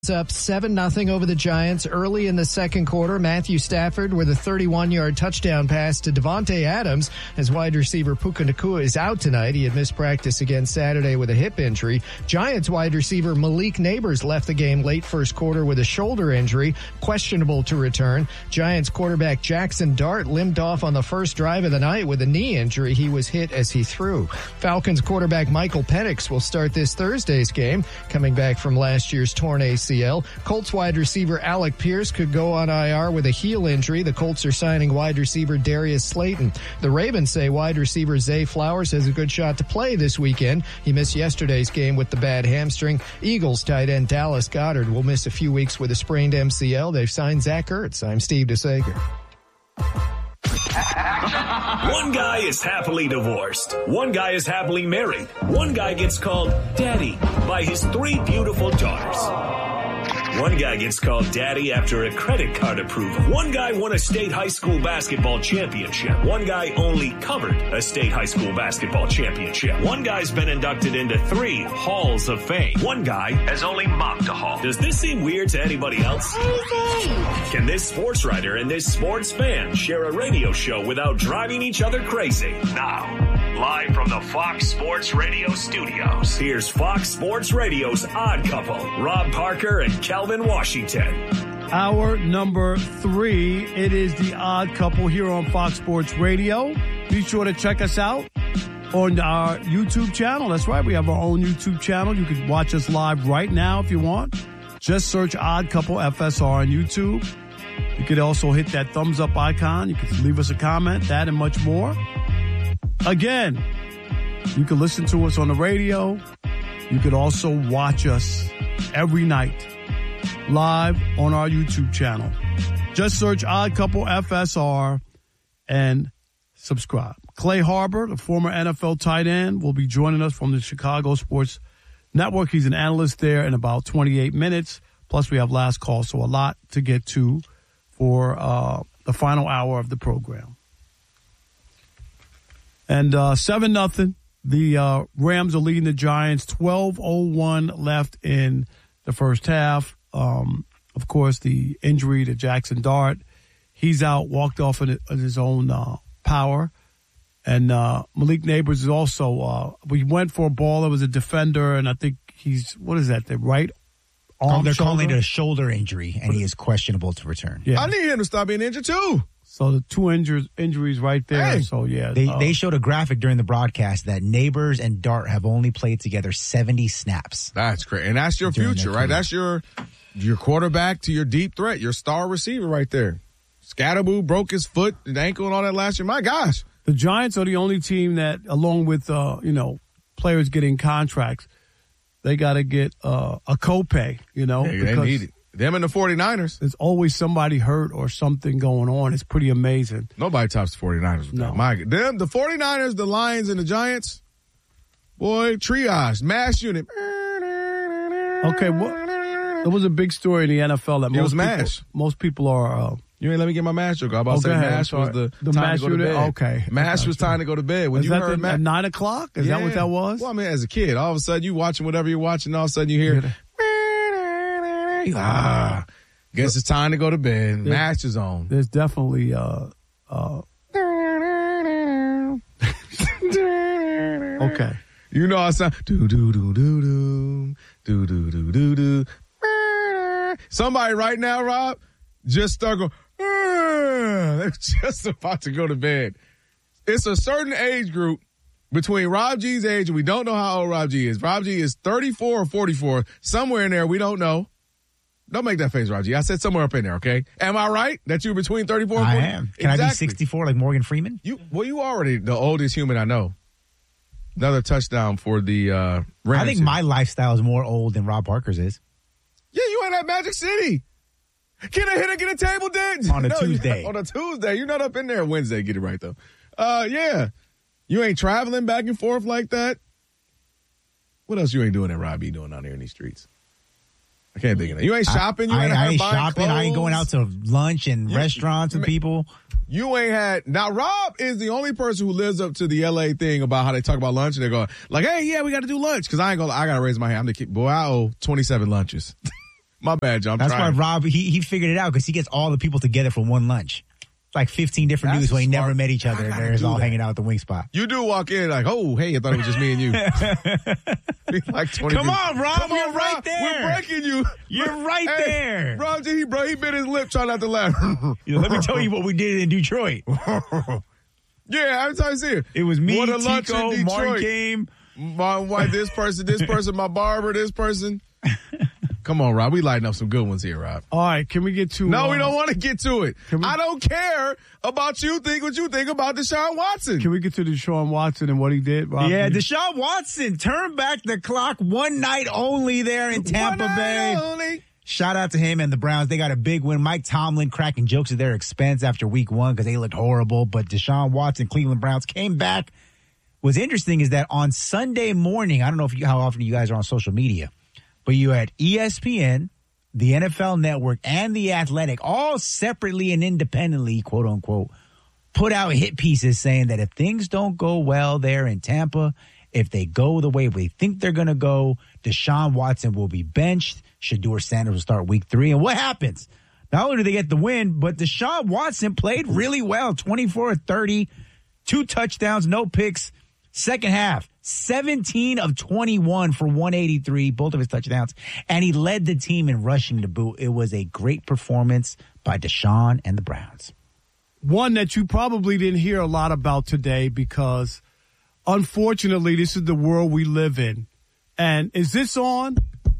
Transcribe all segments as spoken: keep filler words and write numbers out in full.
Up seven nothing over the Giants early in the second quarter. Matthew Stafford with a thirty-one-yard touchdown pass to Devontae Adams as wide receiver Puka Nacua is out tonight. He had missed practice again Saturday with a hip injury. Giants wide receiver Malik Neighbors left the game late first quarter with a shoulder injury, questionable to return. Giants quarterback Jackson Dart limped off on the first drive of the night with a knee injury. He was hit as he threw. Falcons quarterback Michael Penix will start this Thursday's game, coming back from last year's torn A C L. Colts wide receiver Alec Pierce could go on I R with a heel injury. The Colts are signing wide receiver Darius Slayton. The Ravens say wide receiver Zay Flowers has a good shot to play this weekend. He missed yesterday's game with the bad hamstring. Eagles tight end Dallas Goedert will miss a few weeks with a sprained M C L. They've signed Zach Ertz. I'm Steve DeSager. One guy is happily divorced. One guy is happily married. One guy gets called daddy by his three beautiful daughters. One guy gets called daddy after a credit card approval. One guy won a state high school basketball championship. One guy only covered a state high school basketball championship. One guy's been inducted into three halls of fame. One guy has only mopped a hall. Does this seem weird to anybody else? Can this sports writer and this sports fan share a radio show without driving each other crazy? Now, live from the Fox Sports Radio studios, here's Fox Sports Radio's Odd Couple, Rob Parker and Calvin Washington. Hour number three, it is the Odd Couple here on Fox Sports Radio. Be sure to check us out on our YouTube channel. That's right, we have our own YouTube channel. You can watch us live right now if you want. Just search Odd Couple F S R on YouTube. You could also hit that thumbs up icon. You can leave us a comment, that and much more. Again, you can listen to us on the radio. You could also watch us every night live on our YouTube channel. Just search Odd Couple F S R and subscribe. Clay Harbor, the former N F L tight end, will be joining us from the Chicago Sports Network. He's an analyst there in about twenty-eight minutes. Plus, we have last call, so a lot to get to for uh, the final hour of the program. And uh, seven nothing. The uh, Rams are leading the Giants. twelve oh one left in the first half. Um, of course, the injury to Jackson Dart. He's out, walked off of his own uh, power. And uh, Malik Neighbors is also, uh, we went for a ball that was a defender, and I think he's, what is that, the right arm oh, They're shoulder? calling it a shoulder injury, and he is questionable to return. Yeah. I need him to stop being injured, too. So the two injuries, injuries right there. Hey. So, yeah. They uh, they showed a graphic during the broadcast that Neighbors and Dart have only played together seventy snaps. That's great. And that's your During future, their right? career. That's your your quarterback to your deep threat, your star receiver right there. Scatterboo broke his foot and ankle and all that last year. My gosh. The Giants are the only team that, along with, uh, you know, players getting contracts, they got to get uh, a copay, you know. Yeah, they need it. Them and the 49ers. There's always somebody hurt or something going on. It's pretty amazing. Nobody tops the 49ers with No. that. My, them, the 49ers, the Lions, and the Giants, boy, triage, mass unit. Okay, what? There was a big story in the N F L that It most was people, MASH. most people are. Uh, You ain't let me get my mash joke. I was about Oh, to say go ahead. mash was Sorry. the, The time mash to go to unit? bed. Okay. Mash I was got you. time to go to bed. When is you that heard the, mash. at nine o'clock? Is that what that was? Well, I mean, as a kid, all of a sudden you watching whatever you're watching, all of a sudden you hear, ah, guess it's time to go to bed. Mash is on. There's definitely. Uh, uh, okay. You know I sound do do do do do do do do do do. Somebody right now, Rob, just start going. They're just about to go to bed. It's a certain age group between Rob G's age, and we don't know how old Rob G is. Rob G is thirty-four or forty-four, somewhere in there. We don't know. Don't make that face, Rob G. I said somewhere up in there. Okay, am I right that you're between thirty-four and I forty? am. Can exactly. I be sixty-four like Morgan Freeman? You well, you already the oldest human I know. Another touchdown for the uh, Rams. I think here. my lifestyle is more old than Rob Parker's is. Yeah, you ain't at Magic City. Can a hitter get a table dance? On a No, you- Tuesday. On a Tuesday. You're not up in there Wednesday. Get it right, though. Uh, yeah. You ain't traveling back and forth like that. What else you ain't doing that Rob E doing out here in these streets? I can't think of that. You ain't shopping. You I, ain't, I, out I here ain't buying shopping. I ain't going out clothes. to lunch and You- restaurants with you- people. You ain't had. Now, Rob is the only person who lives up to the L A thing about how they talk about lunch. And they go, like, hey, yeah, we got to do lunch. Because I ain't going to, I got to raise my hand. I'm the kid. Boy, I owe twenty-seven lunches. My bad, John. I'm That's trying. why Rob, he, he figured it out because he gets all the people together for one lunch. Like fifteen different That's dudes who ain't smart. never met each other. I And gotta they're do all that. hanging out at the wing spot. You do walk in like, oh, hey, I thought it was just me and you. like twenty Come people. on, Rob. Come You're on, right Rob. there. We're breaking you. You're right Hey, there. Rob, he, bro, he bit his lip trying not to laugh. You know, let me tell you what we did in Detroit. Yeah, every time I see it. It was me, What a lunch in Tico, Detroit. Martin came. My wife, this person, this person, my barber, this person. Come on, Rob. We lighting up some good ones here, Rob. All right, can we get to? No, uh, we don't want to get to it. we- I don't care about you think what you think about Deshaun Watson. Can we get to Deshaun Watson and what he did? Rob? Yeah, Deshaun Watson turned back the clock one night only there in Tampa One Bay. night only. Shout out to him and the Browns. They got a big win. Mike Tomlin cracking jokes at their expense after week one because they looked horrible. But Deshaun Watson, Cleveland Browns, came back. What's interesting is that on Sunday morning, I don't know if you, how often you guys are on social media, but you had E S P N, the N F L Network, and The Athletic, all separately and independently, quote unquote, put out hit pieces saying that if things don't go well there in Tampa, if they go the way we think they're going to go, Deshaun Watson will be benched. Shedeur Sanders will start week three. And what happens? Not only do they get the win, but Deshaun Watson played really well, twenty-four of thirty, two touchdowns, no picks. Second half, seventeen of twenty-one for one eighty-three, both of his touchdowns. And he led the team in rushing to boot. It was a great performance by Deshaun and the Browns. One that you probably didn't hear a lot about today because, unfortunately, this is the world we live in. And is this on?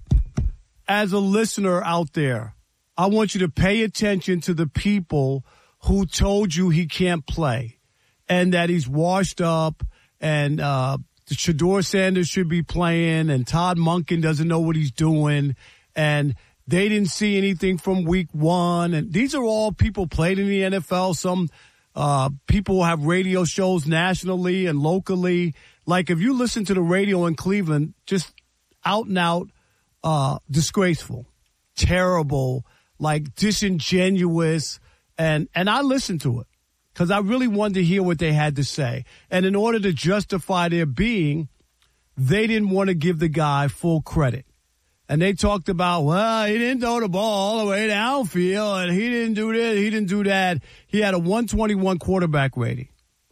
As a listener out there, I want you to pay attention to the people who told you he can't play and that he's washed up and uh, Shedeur Sanders should be playing and Todd Monken doesn't know what he's doing and they didn't see anything from week one. And these are all people played in the N F L. Some uh, people have radio shows nationally and locally. Like if you listen to the radio in Cleveland, just out and out, uh, disgraceful, terrible, like disingenuous. And, and I listened to it because I really wanted to hear what they had to say. And in order to justify their being, they didn't want to give the guy full credit. And they talked about, well, he didn't throw the ball all the way downfield, and he didn't do this, he didn't do that. He had a one twenty-one quarterback rating.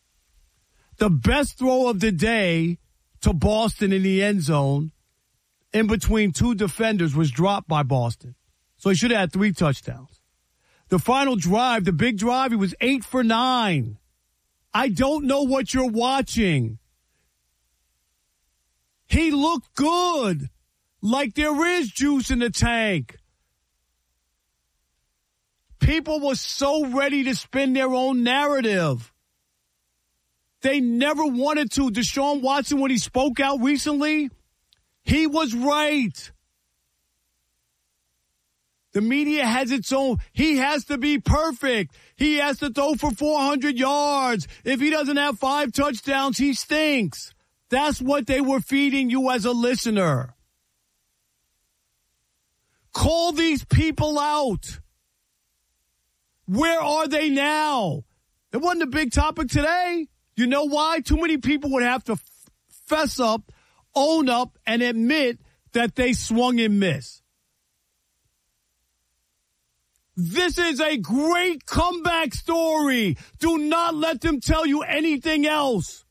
The best throw of the day to Boston in the end zone in between two defenders was dropped by Boston. So he should have had three touchdowns. The final drive, the big drive, he was eight for nine. I don't know what you're watching. He looked good. Like there is juice in the tank. People were so ready to spin their own narrative. They never wanted to. Deshaun Watson, when he spoke out recently, he was right. The media has its own. He has to be perfect. He has to throw for four hundred yards. If he doesn't have five touchdowns, he stinks. That's what they were feeding you as a listener. Call these people out. Where are they now? It wasn't a big topic today. You know why? Too many people would have to f- fess up, own up, and admit that they swung and missed. This is a great comeback story. Do not let them tell you anything else.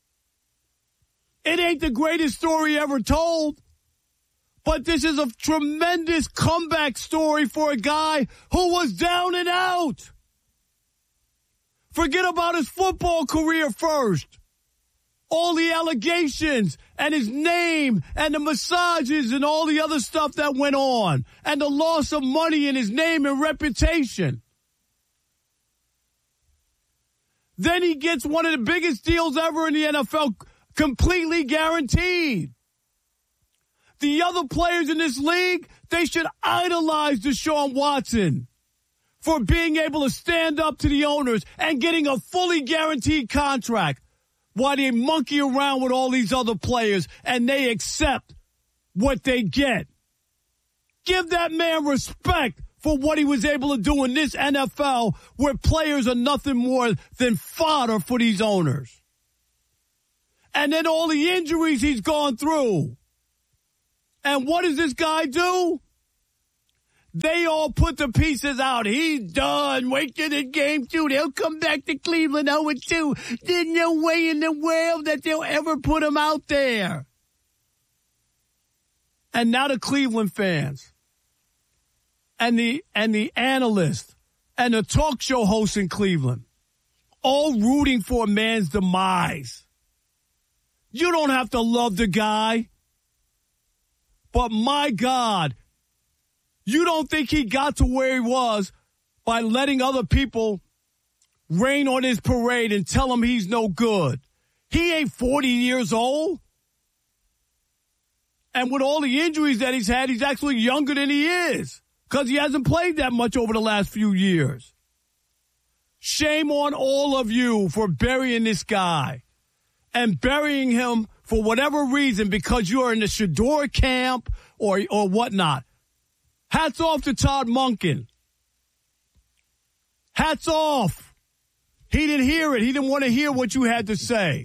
It ain't the greatest story ever told. But this is a tremendous comeback story for a guy who was down and out. Forget about his football career first. All the allegations and his name and the massages and all the other stuff that went on and the loss of money in his name and reputation. Then he gets one of the biggest deals ever in the N F L completely guaranteed. The other players in this league, they should idolize Deshaun Watson for being able to stand up to the owners and getting a fully guaranteed contract while they monkey around with all these other players and they accept what they get. Give that man respect for what he was able to do in this N F L where players are nothing more than fodder for these owners. And then all the injuries he's gone through. And what does this guy do? They all put the pieces out. He's done. Wait till the game two. They'll come back to Cleveland oh and two. There's no way in the world that they'll ever put him out there. And now the Cleveland fans and the and the analysts and the talk show hosts in Cleveland all rooting for a man's demise. You don't have to love the guy, but my God, you don't think he got to where he was by letting other people rain on his parade and tell him he's no good. He ain't forty years old. And with all the injuries that he's had, he's actually younger than he is because he hasn't played that much over the last few years. Shame on all of you for burying this guy and burying him for whatever reason because you're in the Shedeur camp or, or whatnot. Hats off to Todd Monken. Hats off. He didn't hear it. He didn't want to hear what you had to say.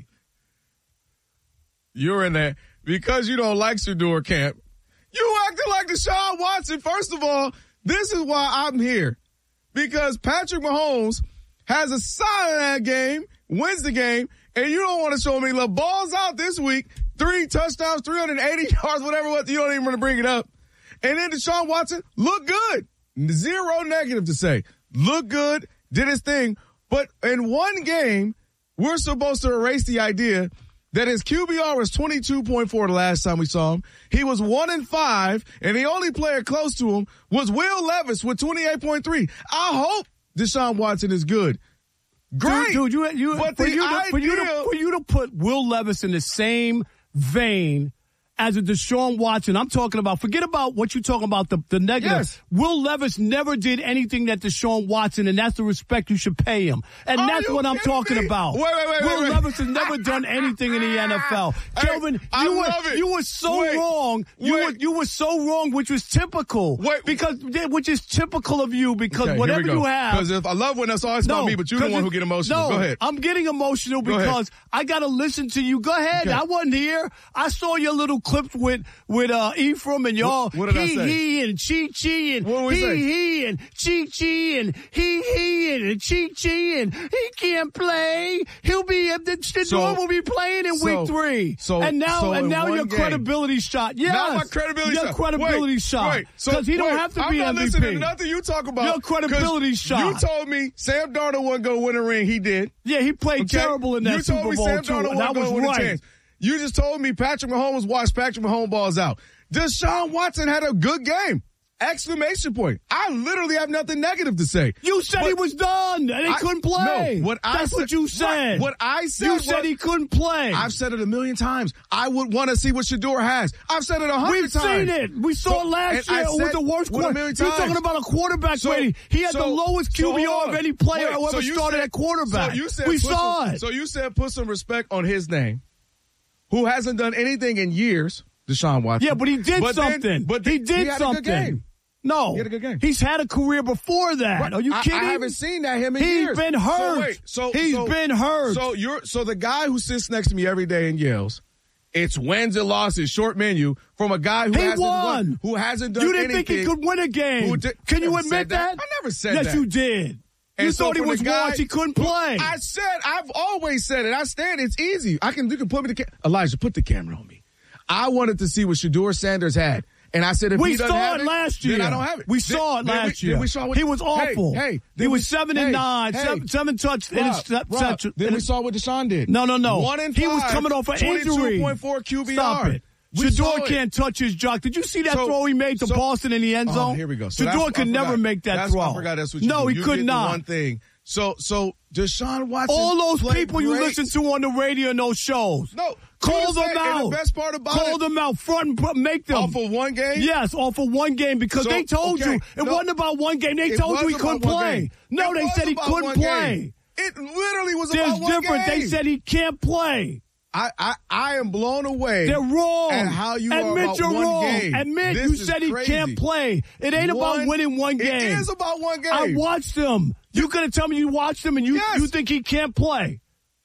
You're in there because you don't like Shedeur camp. You acting like Deshaun Watson. First of all, this is why I'm here. Because Patrick Mahomes has a solid game, wins the game, and you don't want to show me the balls out this week. Three touchdowns, three hundred eighty yards, whatever. What you don't even want to bring it up. And then Deshaun Watson looked good. Zero negative to say. Looked good, did his thing. But in one game, we're supposed to erase the idea that his Q B R was twenty-two point four the last time we saw him. He was one and five, and the only player close to him was Will Levis with twenty-eight point three. I hope Deshaun Watson is good. Great. Dude, dude you, you, but for, the you to, idea, for, you to, for you to put Will Levis in the same vein as a Deshaun Watson, I'm talking about, forget about what you're talking about, the, the negative. Yes. Will Levis never did anything that Deshaun Watson, and that's the respect you should pay him. And Are that's what I'm talking me? about. Wait, wait, wait, Will wait, wait. Levis has never done anything in the N F L. Hey, Kelvin, I you, love were, it. you were so Wait, wrong. You wait. were, you were so wrong, which was typical. Wait. Because, which is typical of you, because Okay, whatever you have. Because if I love when that's always about me, but you're the one who get emotional. No, Go ahead. I'm getting emotional Go ahead. because I got to listen to you. Go ahead. Okay. I wasn't here. I saw your little clips with with uh, Ephraim and y'all. What- what did I he, say? he, and Chi Chi, and What did we he, say? he, and Chi Chi, and he, he, and Chi Chi, and he can't play. He'll be the, the So- door will be playing in so- week three. so- and now so and in now one your game- credibility shot. Yes, Not my credibility your shot. credibility wait, shot. Wait, so because he don't wait, have to I'm be not M V P. listening to nothing you talk about. Your credibility 'cause shot. You told me Sam Darnold wasn't going to win a ring. He did. Yeah, he played Okay? terrible in that you Super told Bowl me Sam too. Darnold And that wasn't was going to win a right. chance. You just told me Patrick Mahomes watched Patrick Mahomes balls out. Deshaun Watson had a good game. Exclamation point. I literally have nothing negative to say. You said But he was done and he I- couldn't play. No, what I That's said, what you said. Right, what I said You was, said he couldn't play. I've said it a million times. I would want to see what Shedeur has. I've said it a hundred We've times. seen it. We saw So- it last and I year. It was said the worst what a quarter. million You're times. talking about a quarterback So- rating. He had so- the lowest so Q B R hold of on. any player Wait, who so ever you started said- at quarterback. So you said we put saw some, it. So you said put some respect on his name, who hasn't done anything in years, Deshaun Watson. Yeah, but he did But then- something. but he then did he had something. A good game. No, He had a good game. He's had a career before that. Right. Are you I- kidding? I, haven't seen that him in He's years. been hurt. So wait, so He's so- been hurt. So you're so the guy who sits next to me every day and yells, "It's wins and losses, short menu," from a guy who He hasn't won. won, who hasn't done You didn't anything. think he could win a game. Who did- Can you I never admit said that. that? I never said yes, that. Yes, you did. And you so thought he for the was guy- washed. He couldn't play. I said, I've always said it. I stand. It's easy. I can. You can put me the ca- Elijah. Put the camera on me. I wanted to see what Shedeur Sanders had, and I said, if we he doesn't saw have it last year. then I don't have it. We Then- saw it then last we, year. Then we saw what, he was awful. Hey, hey he then was we- seven hey, and nine, hey, seven, seven touch. Rob, and it's, Rob, touch, then and we saw what Deshaun did. No, no, no. One and he five, was coming off an injury. twenty-two point four Q B R. Stop it. We saw Shedeur it. can't touch his jock. Did you see that So- throw he made to so- Boston in the end Oh, zone? here we go. So Shedeur that's- I could never forgot. make that That's- throw. I forgot that's what you no, do. he You could did the not. one thing. So, so Deshaun Watson. All those played people you great. listen to on the radio and those shows. No, call you them said- out. And the best part about call it, them out front and put- make them off of one game. Yes, off of one game because So, they told okay, you it no. wasn't about one game. They It told you was he couldn't about one play. game. No, It they was said he about couldn't one play. game. It literally was There's about one different. game. They said he can't play. I, I, I am blown away. They're wrong. And how you are Admit about you're one wrong. game. Admit This you is said he crazy. can't play. It ain't One- about winning one game. It is about one game. I watched him. You gonna tell me you watched him and you Yes. you think he can't play?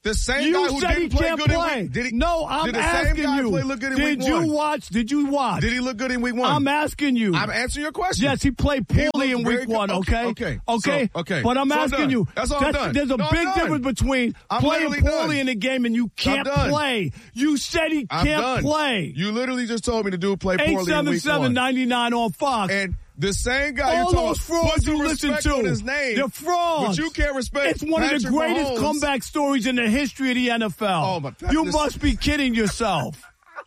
The same you guy who said didn't he play can't good play. in week. Did he, no, I'm did the asking same guy you. Play look good in did week you one? watch? Did you watch? Did he look good in week one? I'm asking you. I'm answering your question. Yes, he played poorly he in week one. good. Okay, okay, okay, so, okay. But I'm so asking I'm you. That's all I'm done. There's a no, big difference between I'm playing poorly done. in a game and you can't play. You said he I'm can't done. play. You literally just told me to do play poorly in week one. eight seven seven ninety-nine on Fox. And the same guy all you those frauds you listen to, on his name, they're frauds. But you can't respect. It's one Patrick of the greatest Mahomes. comeback stories in the history of the N F L. Oh, my you this, must be kidding yourself.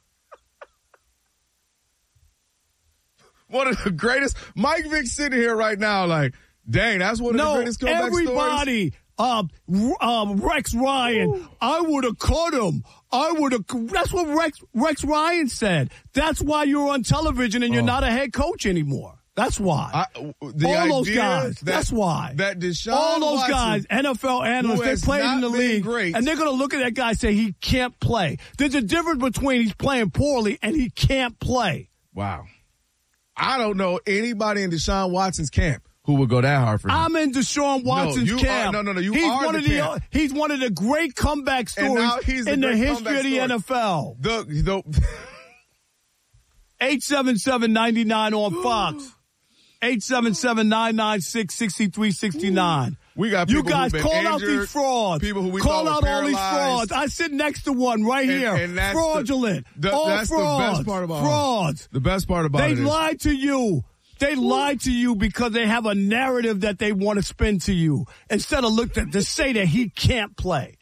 One of the greatest. Mike Vick's sitting here right now, like, dang, that's one of no, the greatest comeback everybody, stories. Uh, uh, Rex Ryan, Ooh. I would have cut him. I would have. That's what Rex Rex Ryan said. That's why you're on television and you're oh. not a head coach anymore. That's why. I, all those guys. That, that's why. That Deshaun all those Watson, guys, N F L analysts, they played in the league, great. and they're going to look at that guy and say he can't play. There's a difference between he's playing poorly and he can't play. Wow. I don't know anybody in Deshaun Watson's camp who would go that hard for him. I'm in Deshaun Watson's no, you camp. Are, no, no, no. You he's are one the of the. camp. He's one of the great comeback stories the in the history of the story. N F L. The the. eight seven seven ninety-nine on Fox. eight seven seven nine nine six six three six nine. We got you people guys who've been call injured, out these frauds. People who we call thought out were all these paralyzed. frauds. I sit next to one right and, here. And that's Fraudulent. The, the, all that's frauds. the best part about frauds. The best part about they it. They lied to you. They lied to you because they have a narrative that they want to spin to you instead of look at to say that he can't play.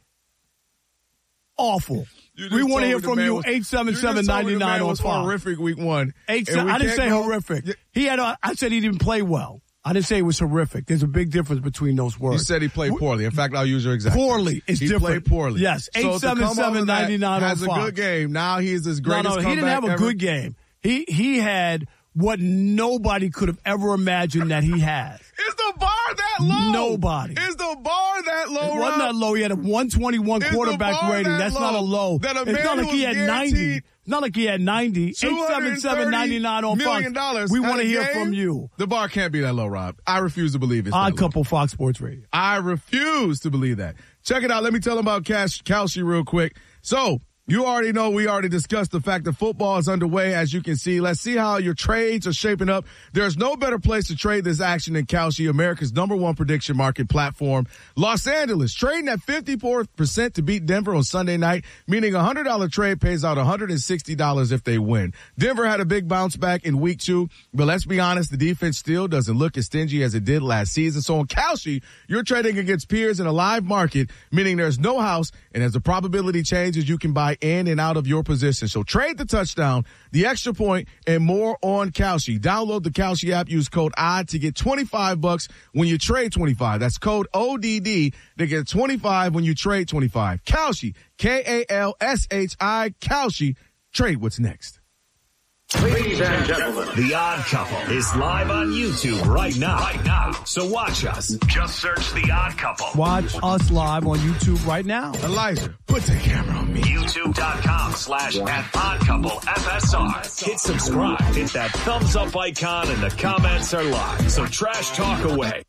Awful. We want to hear from you. eight seven seven ninety-nine on Fox. Horrific week one. Eight, seven, I didn't say go, horrific. He had. A, I said he didn't play well. I didn't say it was horrific. There's a big difference between those words. You said he played poorly. In fact, I'll use your exact. Poorly is he different. He played poorly. Yes. eight seven seven ninety-nine on Fox. Has a good game. Now he is his greatest No, no, he didn't have a ever. good game. He he had what nobody could have ever imagined that he has. Is the bar that low? Nobody. Is the bar that low? It wasn't that low. He had a one twenty-one quarterback rating. That That's low? not a low. That a it's not like he had ninety. It's not like he had ninety. eight seven seven ninety-nine on Fox. We want to hear game? from you. The bar can't be that low, Rob. I refuse to believe it's Odd that low. Couple Fox Sports Radio. I refuse to believe that. Check it out. Let me tell them about Cash Kalshi real quick. So, you already know we already discussed the fact that football is underway, as you can see. Let's see how your trades are shaping up. There's no better place to trade this action than Kalshi, America's number one prediction market platform. Los Angeles, trading at fifty-four percent to beat Denver on Sunday night, meaning a one hundred dollars trade pays out one hundred sixty dollars if they win. Denver had a big bounce back in week two, but let's be honest, the defense still doesn't look as stingy as it did last season. So on Kalshi, you're trading against peers in a live market, meaning there's no house, and as the probability changes, you can buy in and out of your position. So trade the touchdown, the extra point, and more on Kalshi. Download the Kalshi app. Use code O D D to get twenty-five bucks when you trade twenty-five. That's code O D D to get twenty-five when you trade twenty-five. Kalshi, K A L S H I, Kalshi. Trade what's next. Ladies and gentlemen, The Odd Couple is live on YouTube right now. Right now. So watch us. Just search The Odd Couple. Watch us live on YouTube right now. Elijah, put the camera on me. YouTube.com slash at Odd Couple F S R. Hit subscribe. Hit that thumbs up icon and the comments are live. So trash talk away.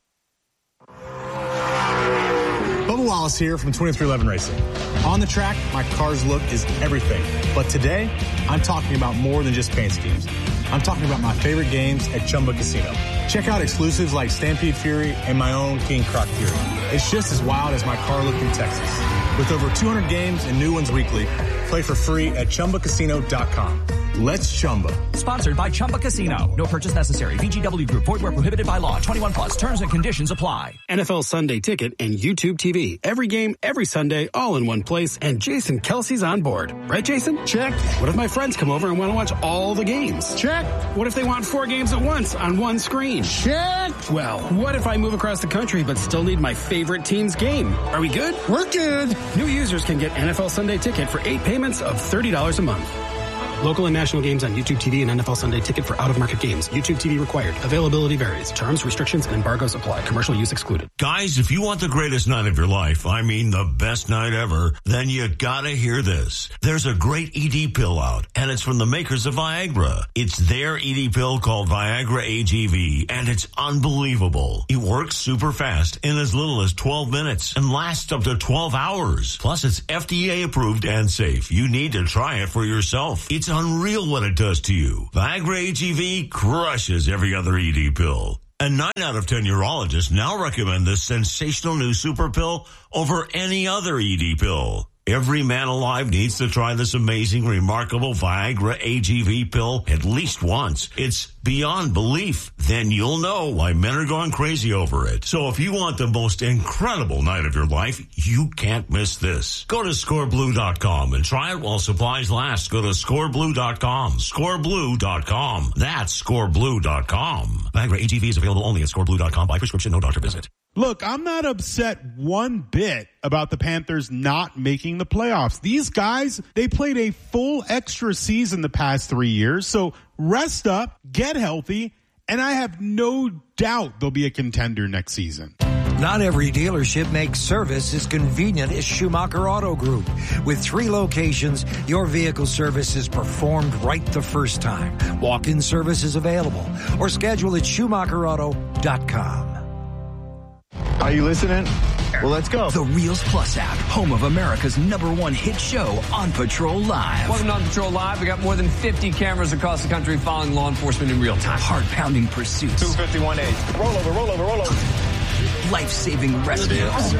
Bubba Wallace here from twenty-three eleven Racing. On the track, my car's look is everything. But today, I'm talking about more than just paint schemes. I'm talking about my favorite games at Chumba Casino. Check out exclusives like Stampede Fury and my own King Croc Fury. It's just as wild as my car look in Texas. With over two hundred games and new ones weekly, play for free at Chumba Casino dot com. Let's Chumba. Sponsored by Chumba Casino. No purchase necessary. V G W Group. Void where prohibited by law. twenty-one plus. Terms and conditions apply. N F L Sunday Ticket and YouTube T V. Every game, every Sunday, all in one place. And Jason Kelsey's on board. Right, Jason? Check. What if my friends come over and want to watch all the games? Check. What if they want four games at once on one screen? Check. Well, what if I move across the country but still need my favorite team's game? Are we good? We're good. New users can get N F L Sunday Ticket for eight payments of thirty dollars a month. Local and national games on YouTube T V and N F L Sunday Ticket for out-of-market games. YouTube T V required. Availability varies. Terms, restrictions, and embargoes apply. Commercial use excluded. Guys, if you want the greatest night of your life, I mean the best night ever, then you gotta hear this. There's a great E D pill out, and it's from the makers of Viagra. It's their E D pill called Viagra A G V, and it's unbelievable. It works super fast in as little as twelve minutes and lasts up to twelve hours. Plus, it's F D A approved and safe. You need to try it for yourself. It's unreal what it does to you. Viagra A G V crushes every other E D pill. And nine out of ten urologists now recommend this sensational new super pill over any other E D pill. Every man alive needs to try this amazing, remarkable Viagra A G V pill at least once. It's beyond belief. Then you'll know why men are going crazy over it. So if you want the most incredible night of your life, you can't miss this. Go to score blue dot com and try it while supplies last. Go to score blue dot com. score blue dot com. That's score blue dot com. Viagra A G V is available only at score blue dot com by prescription, no doctor visit. Look, I'm not upset one bit about the Panthers not making the playoffs. These guys, they played a full extra season the past three years. So rest up, get healthy, and I have no doubt they'll be a contender next season. Not every dealership makes service as convenient as Schumacher Auto Group. With three locations, your vehicle service is performed right the first time. Walk-in service is available or schedule at schumacher auto dot com. Are you listening? Well, let's go. The Reels Plus app, home of America's number one hit show, On Patrol Live. Welcome to On Patrol Live. We got more than fifty cameras across the country following law enforcement in real time. Heart-pounding pursuits. two fifty-one A. Roll over, roll over, roll over. Life-saving rescues.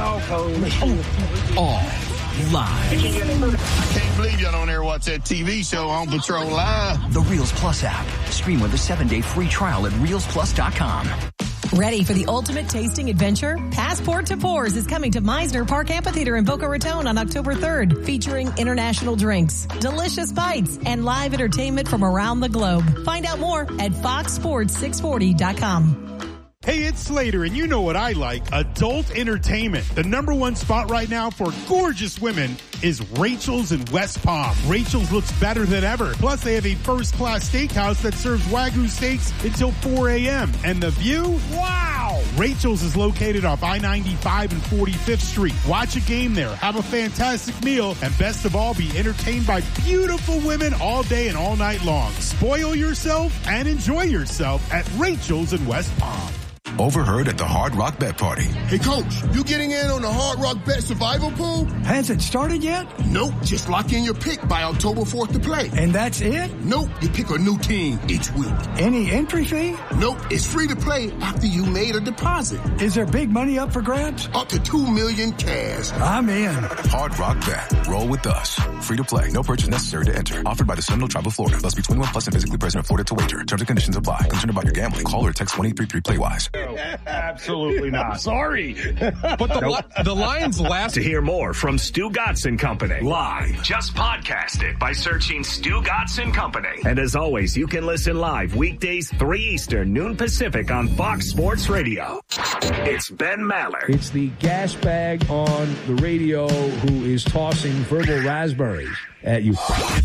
All live. I can't believe y'all don't ever watch that T V show On Patrol Live. The Reels Plus app. Stream with a seven-day free trial at reels plus dot com. Ready for the ultimate tasting adventure? Passport to Pours is coming to Meisner Park Amphitheater in Boca Raton on October third, featuring international drinks, delicious bites, and live entertainment from around the globe. Find out more at fox sports six forty dot com. Hey, it's Slater, and you know what I like, adult entertainment. The number one spot right now for gorgeous women is Rachel's in West Palm. Rachel's looks better than ever. Plus, they have a first-class steakhouse that serves Wagyu steaks until four a.m. And the view? Wow! Rachel's is located off I ninety-five and forty-fifth Street. Watch a game there, have a fantastic meal, and best of all, be entertained by beautiful women all day and all night long. Spoil yourself and enjoy yourself at Rachel's in West Palm. Overheard at the Hard Rock Bet Party. Hey, Coach, you getting in on the Hard Rock Bet Survival Pool? Has it started yet? Nope. Just lock in your pick by October fourth to play. And that's it? Nope. You pick a new team each week. Any entry fee? Nope. It's free to play after you made a deposit. Is there big money up for grabs? Up to two million cash. I'm in. Hard Rock Bet. Roll with us. Free to play. No purchase necessary to enter. Offered by the Seminole Tribe of Florida. Must be twenty-one plus and physically present in Florida to wager. Terms and conditions apply. Concerned about your gambling? Call or text one eight three three play wise. Absolutely not. I'm sorry. But the, nope. the Lions last. To hear more from Stu Gatz and Company live, just podcast it by searching Stu Gatz and Company. And as always, you can listen live weekdays three Eastern, noon Pacific on Fox Sports Radio. It's Ben Maller. It's the gas bag on the radio who is tossing verbal raspberries at you.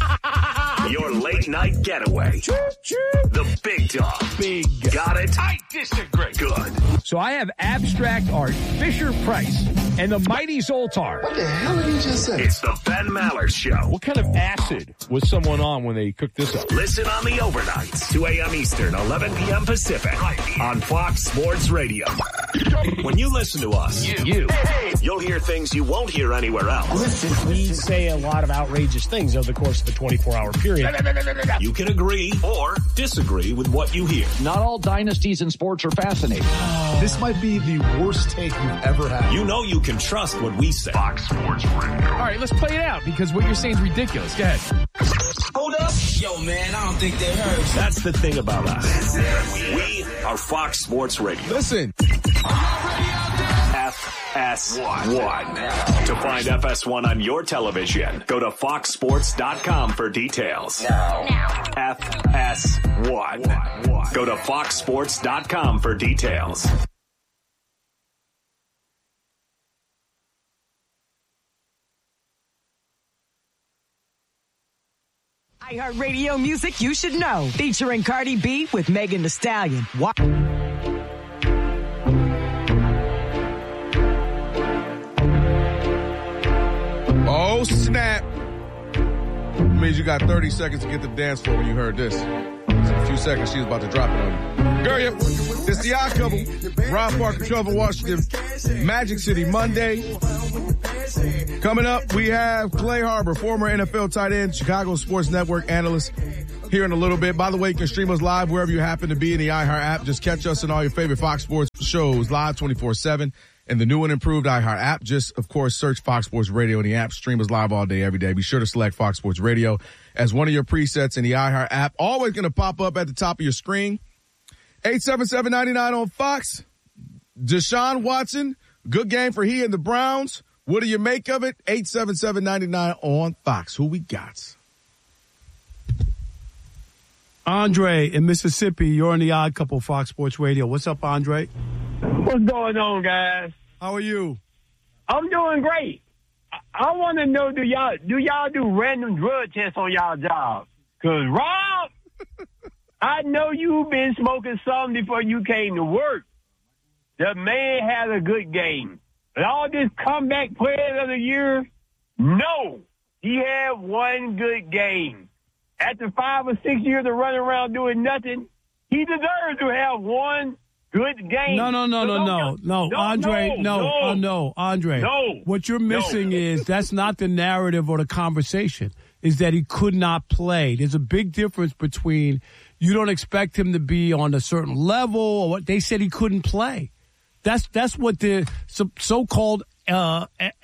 Your late night getaway. The big dog. Big. Got it? I disagree. Good. So I have abstract art, Fisher Price, and the Mighty Zoltar. What the hell did he just say? It's the Ben Maller Show. What kind of acid was someone on when they cooked this up? Listen on the overnights, two a.m. Eastern, eleven p.m. Pacific, right on Fox Sports Radio. When you listen to us, you, you you'll hear things you won't hear anywhere else. Listen, we say a lot of outrageous things over the course of the twenty-four hour period. You can agree or disagree with what you hear. Not all dynasties in sports are fascinating. This might be the worst take you've ever had. You know you can trust what we say. Fox Sports Radio. All right, let's play it out because what you're saying is ridiculous. Go ahead. Hold up. Yo, man, I don't think they heard. That's the thing about us. We are Fox Sports Radio. Listen. F S one. To find F S one on your television, go to fox sports dot com for details. Now. F S one. Go to fox sports dot com for details. iHeartRadio music you should know. Featuring Cardi B with Megan Thee Stallion. What? Oh, snap. Means you got thirty seconds to get to the dance floor when you heard this. In a few seconds, she's about to drop it on you. Girl, yeah, it's the Odd Couple. Rob Parker, Trevor Washington, Magic City Monday. Coming up, we have Clay Harbor, former N F L tight end, Chicago Sports Network analyst, here in a little bit. By the way, you can stream us live wherever you happen to be in the iHeart app. Just catch us in all your favorite Fox Sports shows live twenty-four seven. And the new and improved iHeart app. Just, of course, search Fox Sports Radio in the app. Stream us live all day, every day. Be sure to select Fox Sports Radio as one of your presets in the iHeart app. Always going to pop up at the top of your screen. eight seven seven, nine nine on Fox. Deshaun Watson, good game for he and the Browns. What do you make of it? eight seven seven, nine nine on Fox. Who we got? Andre in Mississippi, you're on the Odd Couple Fox Sports Radio. What's up, Andre? What's going on, guys? How are you? I'm doing great. I, I want to know, do y'all do y'all do random drug tests on y'all jobs? Because, Rob, I know you've been smoking some before you came to work. The man had a good game. But all this comeback player of the year, no. He had one good game. After five or six years of running around doing nothing, he deserves to have one good game. No, no, no, no, no, no, no, Andre, no, no, uh, no, Andre. No. What you're missing no. is that's not the narrative or the conversation, is that he could not play. There's a big difference between you don't expect him to be on a certain level or what they said he couldn't play. That's that's what the so, so-called uh,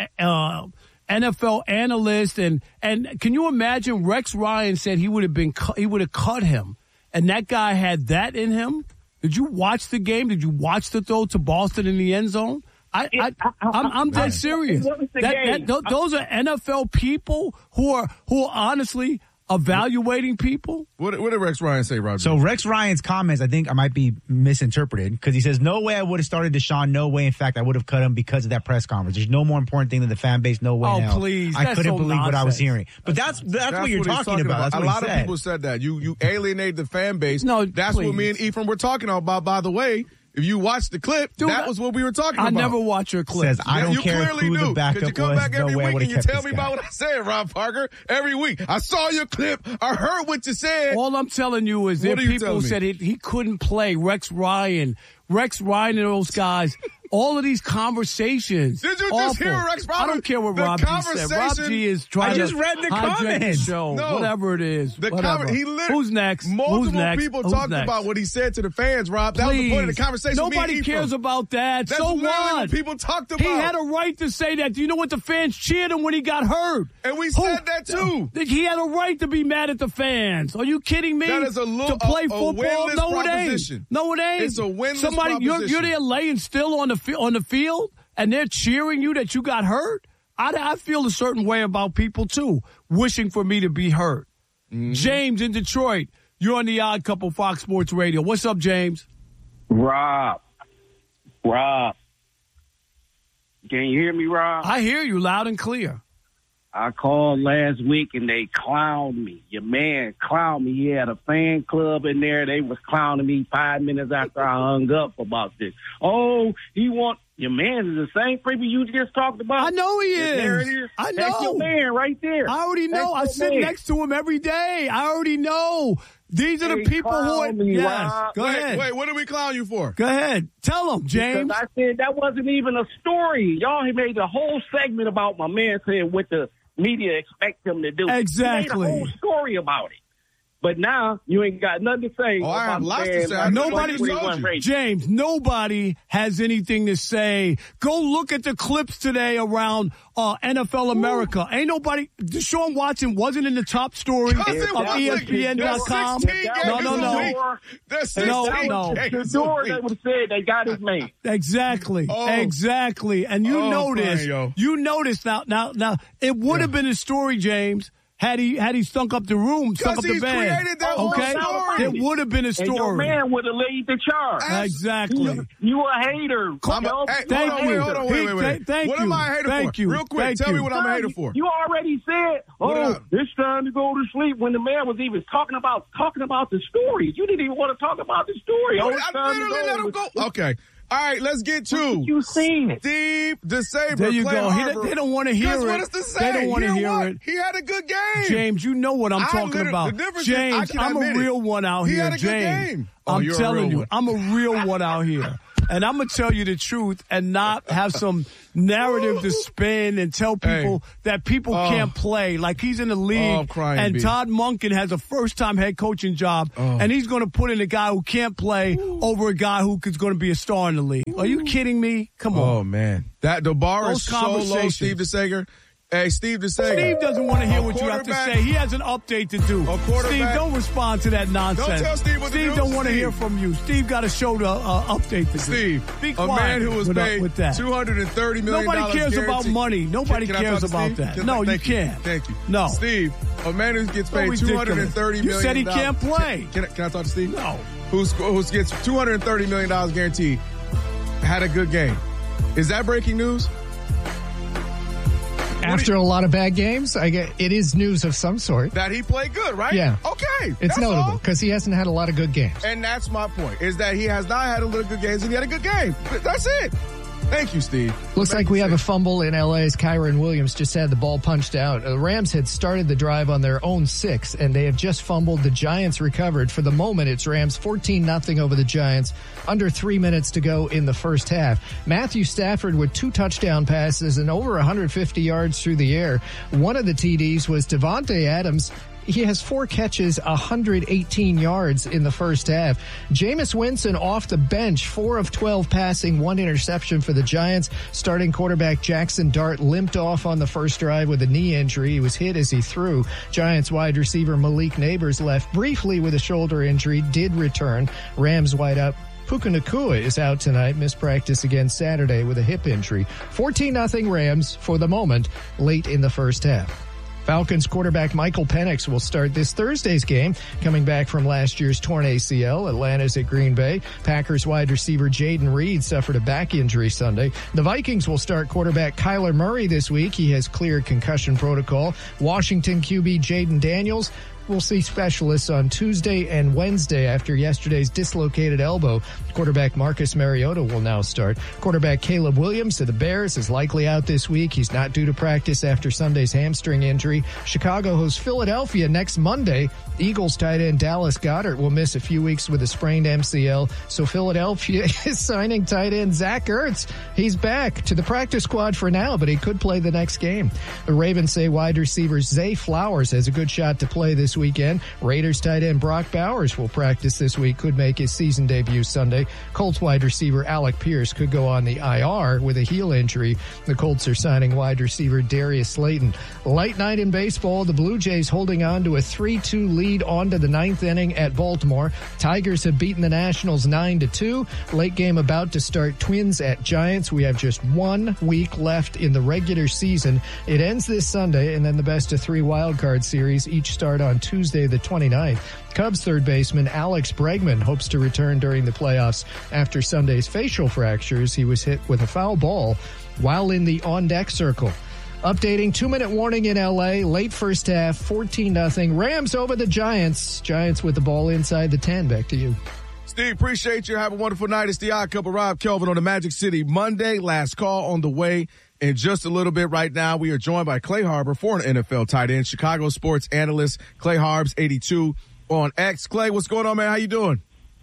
uh, N F L analyst and and can you imagine Rex Ryan said he would have been cu- he would have cut him, and that guy had that in him. Did you watch the game? Did you watch the throw to Boston in the end zone? I, I, I'm, I'm dead serious. That, that, th- those are N F L people who are who are honestly evaluating people. What, what did Rex Ryan say, Roger? So Rex Ryan's comments, I think I might be misinterpreted because he says, no way I would have started Deshaun. No way. In fact, I would have cut him because of that press conference. There's no more important thing than the fan base. No way. Oh, now. please. I That's couldn't so believe nonsense. what I was hearing. But that's that's, that's, that's what you're what talking, talking about. about. That's a what lot he of said. people said that. You you alienate the fan base. No, that's please. what me and Ephraim were talking about, by the way. If you watch the clip, Dude, that was what we were talking I about. I never watch your clip. Says, I don't you care clearly who do, the backup you come was. back every no way week I and you kept tell this me guy. about what I said, Rob Parker, every week. I saw your clip. I heard what you said. All I'm telling you is there What are you people telling me? said it, he couldn't play. Rex Ryan, Rex Ryan and those guys. All of these conversations. Did you just awful. hear Rex Ryan? I don't care what The Rob G said. Rob conversation- G is trying I just to read the hijack comments. the show. No. Whatever it is. The whatever. conver- he lit- Who's next? Multiple Who's next? people Who's talked next? about what he said to the fans, Rob. That Please. was the point of the conversation. me Nobody and Ephraim. cares about that. That's so literally what? what people talked about. He had a right to say that. Do you know what the fans cheered him when he got hurt? And we Who- said that too. He had a right to be mad at the fans. Are you kidding me? That is a little- to play a- a football. winless No, it ain't. proposition. No, it ain't. It's a winless Somebody, you're, you're proposition. there laying still on the fi- on the field, and they're cheering you that you got hurt. I, I feel a certain way about people too, wishing for me to be hurt. Mm-hmm. James in Detroit, you're on the Odd Couple Fox Sports Radio. What's up, James? Rob. Rob. Can you hear me, Rob? I hear you loud and clear. I called last week and they clowned me. Your man clowned me. He had a fan club in there. They was clowning me five minutes after I hung up about this. Oh, he want your man is the same people you just talked about. I know he is. There it is. I know. That's your man right there. I already know. I That's your sit man. next to him every day. I already know. These are the They people who are. clown me, Yes. Rob. Go wait, ahead. wait, what did we clown you for? Go ahead. Tell them, James. Because I said that wasn't even a story. Y'all had made a whole segment about my man saying what the media expect him to do. Exactly. You made a whole story about it. But now you ain't got nothing to say. Oh, I about have lots to man say. like I know Nobody, what he told you. James, nobody has anything to say. Go look at the clips today around uh, N F L America. Ain't nobody, Deshaun Watson wasn't in the top story of Because it wasn't. E S P N dot com. There's sixteen No, games no, a no. week. There's sixteen No, That no. was games the a door week. that would have said they got his man. Exactly. Oh. Exactly. And you Oh, notice, Brian, yo. you notice now, now, now, it would have been a story, James, Had he had he stunk up the room, stunk up the he's bed, created that whole okay, story. there would have been a And your story. man would have laid the charge. Exactly. You, you a hater. I'm a, hey, Thank hold on, you. wait, hold on, wait, wait, wait. Th- thank what you. am I a hater Thank for? you. Real quick, Thank tell you. me what I'm a hater for. You already said, What oh, did it's time to go to sleep when the man was even talking about talking about the story. You didn't even want to talk about the story. Oh, it's I time literally to let go. him go. Okay. All right, let's get to You seen it. Steve DeSabre. There you Clay go. He- Harbor. they don't want to hear Guess it. what it's to say? They don't want to hear what? it. He had a good game. James, you know what I'm I talking literally- about. the difference is I James, can I'm a admit it. real one out He here, had a good James. game. Oh, I'm you're a telling real you, one. I'm a real one out here. And I'm going to tell you the truth and not have some narrative to spin and tell people Hey. that people Oh. can't play. Like he's in the league Oh, I'm crying, and B. Todd Monken has a first-time head coaching job Oh. and he's going to put in a guy who can't play over a guy who is going to be a star in the league. Are you kidding me? Come on. Oh, man. That The bar Those is so low, conversations. Steve DeSabre. Hey, Steve DeSabre. Steve doesn't want to hear A what you have to quarterback- say. He has an update to do. A quarterback- Steve, don't respond to that nonsense. Don't tell Steve what to Steve do. don't want to Steve. hear from you. Steve got a show to uh, update to Steve, do. Be a quiet man who was with, uh, paid with that. two hundred thirty million dollars Nobody cares about guaranteed. money. Nobody Can- can I cares talk to about Steve? that. Can- No, you thank can't. Thank you. No. Steve, a man who gets So paid two hundred ridiculous. thirty You million dollars. said he can't play. Can, I- can I talk to Steve? No. Who's, who gets two hundred thirty million dollars guaranteed, had a good game. Is that breaking news? After a lot of bad games, I get it is news of some sort. That he played good, right? Yeah. Okay. It's that's notable all. because he hasn't had a lot of good games. And that's my point, is that he has not had a little good games and he had a good game. That's it. Thank you, Steve. Looks like we have a fumble in L A's Kyron Williams just had the ball punched out. The Rams had started the drive on their own six, and they have just fumbled. The Giants recovered. For the moment, it's Rams fourteen nothing over the Giants. Under three minutes to go in the first half. Matthew Stafford with two touchdown passes and over one hundred fifty yards through the air. One of the T Ds was Devontae Adams. He has four catches, one hundred eighteen yards in the first half. Jameis Winston off the bench, four of twelve passing, one interception for the Giants. Starting quarterback Jackson Dart limped off on the first drive with a knee injury. He was hit as he threw. Giants wide receiver Malik Neighbors left briefly with a shoulder injury, did return. Rams wideout Puka Nacua is out tonight, missed practice again Saturday with a hip injury. fourteen nothing Rams for the moment, late in the first half. Falcons quarterback Michael Penix will start this Thursday's game, coming back from last year's torn A C L. Atlanta's at Green Bay. Packers wide receiver Jaden Reed suffered a back injury Sunday. The Vikings will start quarterback Kyler Murray this week. He has cleared concussion protocol. Washington Q B Jaden Daniels will see specialists on Tuesday and Wednesday after yesterday's dislocated elbow. Quarterback Marcus Mariota will now start. Quarterback Caleb Williams of the Bears is likely out this week. He's not due to practice after Sunday's hamstring injury. Chicago hosts Philadelphia next Monday. Eagles tight end Dallas Goedert will miss a few weeks with a sprained M C L. So Philadelphia is signing tight end Zach Ertz. He's back to the practice squad for now, but he could play the next game. The Ravens say wide receiver Zay Flowers has a good shot to play this weekend. Raiders tight end Brock Bowers will practice this week, could make his season debut Sunday. Colts wide receiver Alec Pierce could go on the I R with a heel injury. The Colts are signing wide receiver Darius Slayton. Light night in baseball. The Blue Jays holding on to a three two lead on to the ninth inning at Baltimore. Tigers have beaten the Nationals nine to two. Late game about to start. Twins at Giants. We have just one week left in the regular season. It ends this Sunday, and then the best of three wild card series each start on Tuesday the twenty-ninth. Cubs third baseman Alex Bregman hopes to return during the playoffs after Sunday's facial fractures. He was hit with a foul ball while in the on-deck circle. Updating two-minute warning in L A. Late first half, fourteen nothing. Rams over the Giants. Giants with the ball inside the ten. Back to you. Steve, appreciate you. Have a wonderful night. It's the Odd Couple, Rob Kelvin on the Magic City Monday. Last call on the way in just a little bit. Right now, we are joined by Clay Harbor, former N F L tight end, Chicago sports analyst, Clay Harbs, eighty-two on X. Clay, what's going on, man? How you doing?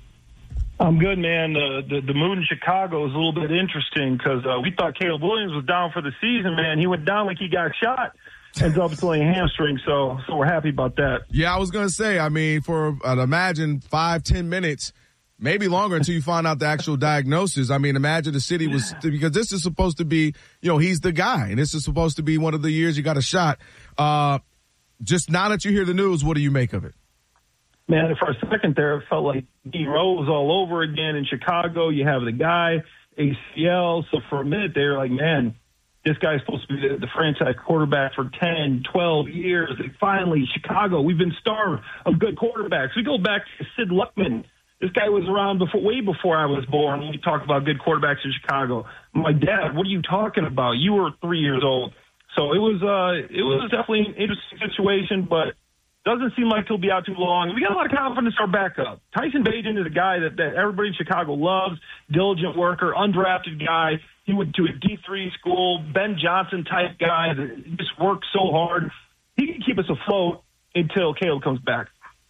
I'm good, man. Uh, the the mood in Chicago is a little bit interesting because uh, we thought Caleb Williams was down for the season, man. He went down like he got shot. Ends up playing hamstring, so so we're happy about that. Yeah, I was going to say, I mean, for, I'd imagine, five, ten minutes, maybe longer until you find out the actual diagnosis. I mean, imagine the city was, because this is supposed to be, you know, he's the guy, and this is supposed to be one of the years you got a shot. Uh, just now that you hear the news, what do you make of it? Man, for a second there, it felt like D Rose all over again in Chicago. You have the guy, A C L. So for a minute they were like, man, this guy's supposed to be the, the franchise quarterback for ten, twelve years. And finally, Chicago, we've been starved of good quarterbacks. We go back to Sid Luckman. This guy was around before, way before I was born when we talk about good quarterbacks in Chicago. My dad, what are you talking about? You were three years old. So it was uh, it was definitely an interesting situation, but doesn't seem like he'll be out too long. We got a lot of confidence in our backup. Tyson Bagent is a guy that, that everybody in Chicago loves, diligent worker, undrafted guy. He went to a D three school, Ben Johnson type guy that just works so hard. He can keep us afloat until Caleb comes back.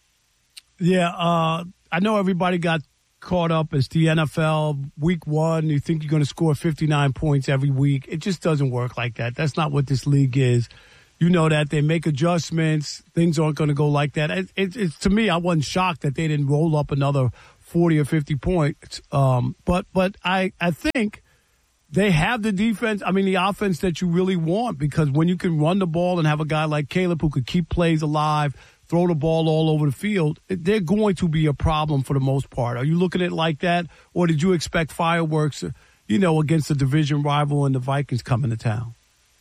Yeah, uh, I know everybody got caught up as the N F L week one. You think you're going to score fifty-nine points every week. It just doesn't work like that. That's not what this league is. You know that they make adjustments. Things aren't going to go like that. It, it, it's to me, I wasn't shocked that they didn't roll up another forty or fifty points. Um, but but I, I think they have the defense. I mean, the offense that you really want, because when you can run the ball and have a guy like Caleb who could keep plays alive, throw the ball all over the field, they're going to be a problem for the most part. Are you looking at it like that, or did you expect fireworks, you know, against the division rival and the Vikings coming to town?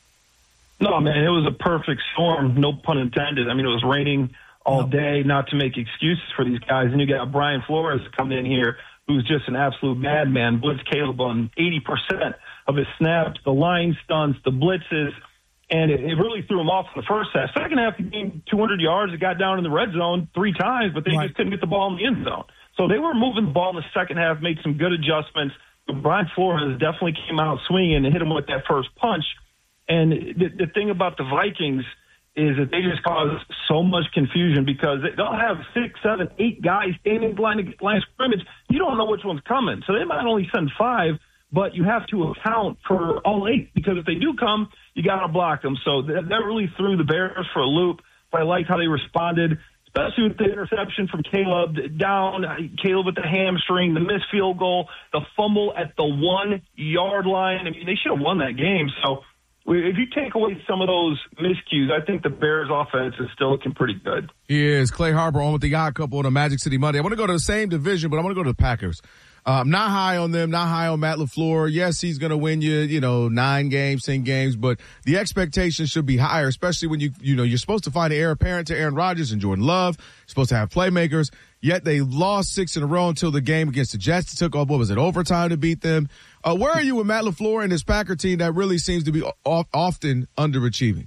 No, man, it was a perfect storm, no pun intended. I mean, it was raining all day, not to make excuses for these guys. And you got Brian Flores coming in here, who's just an absolute madman, blitz Caleb on eighty percent of his snaps, the line stunts, the blitzes, and it, it really threw him off in the first half. Second half, he gained two hundred yards. It got down in the red zone three times, but they right. just couldn't get the ball in the end zone. So they were moving the ball in the second half, made some good adjustments. But Brian Flores definitely came out swinging and hit him with that first punch. And the, the thing about the Vikings is that they just cause so much confusion because they'll have six, seven, eight guys standing line to line of scrimmage. You don't know which one's coming. So they might only send five, but you have to account for all eight, because if they do come, you got to block them. So that, that really threw the Bears for a loop. But I liked how they responded, especially with the interception from Caleb down, Caleb with the hamstring, the missed field goal, the fumble at the one-yard line. I mean, they should have won that game. So if you take away some of those miscues, I think the Bears' offense is still looking pretty good. Here's Clay Harbor on with the Odd Couple on a Magic City Monday. I want to go to the same division, but I want to go to the Packers. Uh, I'm not high on them, not high on Matt LaFleur. Yes, he's going to win you, you know, nine games, ten games, but the expectation should be higher, especially when you, you know, you're supposed to find an heir apparent to Aaron Rodgers and Jordan Love. You're supposed to have playmakers, yet they lost six in a row until the game against the Jets. It took, what was it, overtime to beat them. Uh, where are you with Matt LaFleur and his Packer team that really seems to be o- often underachieving?